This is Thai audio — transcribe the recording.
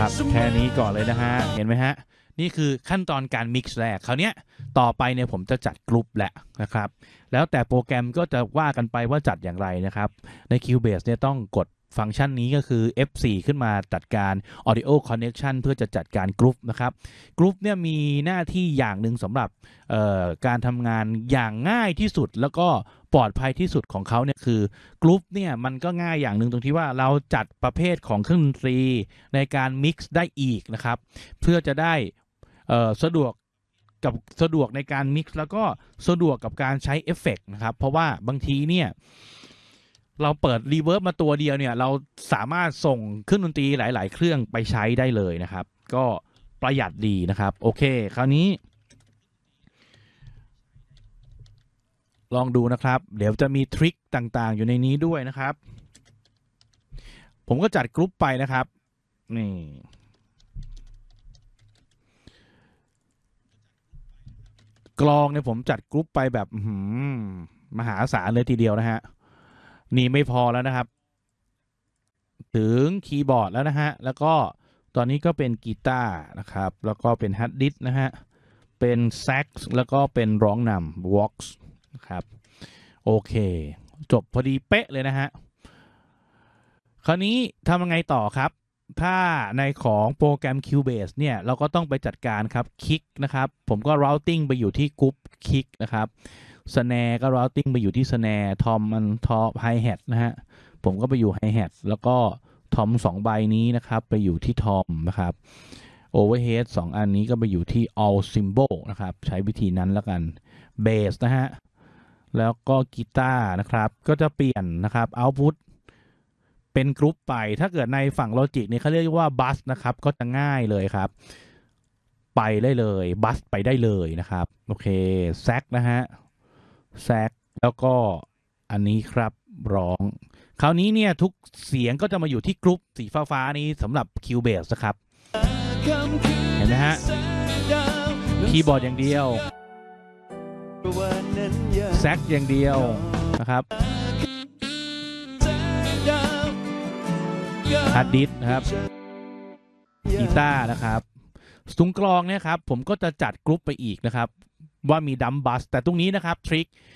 นะครับแค่นี้ก่อนเลยนะฮะเห็นไหมฮะนี่คือขั้นตอนการมิกซ์แรกคราวนี้ต่อไปเนี่ยผมจะจัดกรุ๊ปแหละนะครับแล้วแต่โปรแกรมก็จะว่ากันไปว่าจัดอย่างไรนะครับใน Cubase เนี่ยต้องกดฟังก์ชันนี้ก็คือ F4 ขึ้นมาจัดการ Audio Connection เพื่อจะจัดการกรุ๊ปนะครับกรุ๊ปเนี่ยมีหน้าที่อย่างหนึ่งสำหรับการทำงานอย่างง่ายที่สุดแล้วก็ปลอดภัยที่สุดของเขาเนี่ยคือกรุ๊ปเนี่ยมันก็ง่ายอย่างหนึ่งตรงที่ว่าเราจัดประเภทของเครื่องดนตรีในการมิกซ์ได้อีกนะครับเพื่อจะได้สะดวกในการมิกซ์แล้วก็สะดวกกับการใช้เอฟเฟกต์นะครับเพราะว่าบางทีเนี่ยเราเปิดรีเวิร์บมาตัวเดียวเนี่ยเราสามารถส่งเครื่องดนตรีหลายๆเครื่องไปใช้ได้เลยนะครับก็ประหยัดดีนะครับโอเคคราวนี้ลองดูนะครับเดี๋ยวจะมีทริคต่างๆอยู่ในนี้ด้วยนะครับผมก็จัดกรุ๊ปไปนะครับนี่กลองเนี่ยผมจัดกรุ๊ปไปแบบมหาศาลเลยทีเดียวนะฮะนี่ไม่พอแล้วนะครับถึงคีย์บอร์ดแล้วนะฮะแล้วก็ตอนนี้ก็เป็นกีตาร์นะครับแล้วก็เป็นฮัดดิสนะฮะเป็นแซกซ์แล้วก็เป็นร้องนำวอล์กส์นะครับโอเคจบพอดีเป๊ะเลยนะฮะคราวนี้ทำยังไงต่อครับถ้าในของโปรแกรม Cubase เนี่ยเราก็ต้องไปจัดการครับคลิกนะครับผมก็ routing ไปอยู่ที่กรุ๊ปคลิกนะครับสแนร์ก็ routing ไปอยู่ที่สแนร์ทอมมันทอไฮแฮทนะฮะผมก็ไปอยู่ไฮแฮทแล้วก็ทอม2ใบนี้นะครับไปอยู่ที่ทอมนะครับโอเวอร์เฮด2อันนี้ก็ไปอยู่ที่ all symbol นะครับใช้วิธีนั้นแล้วกันเบสนะฮะแล้วก็กีตาร์นะครับก็จะเปลี่ยนนะครับ output เป็นกรุ๊ปไปถ้าเกิดในฝั่ง Logic เนี่ยเขาเรียกว่าบัสนะครับก็จะง่ายเลยครับไปได้เลยบัสไปได้เลยนะครับโอเคแซกนะฮะแซกแล้วก็อันนี้ครับร้องคราวนี้เนี่ยทุกเสียงก็จะมาอยู่ที่กรุ๊ปสีฟ้าๆนี้สำหรับ Cubase นะครับเห็นไหมฮะคีย์บอร์ดอย่างเดียวแซกอย่างเดียวนะครับฮาร์ดดิสก์นะครับกีตาร์นะครับซุ้มกลองเนี่ยครับผมก็จะจัดกรุ๊ปไปอีกนะครับว่ามีดัมบัสแต่ตรงนี้นะครับทริค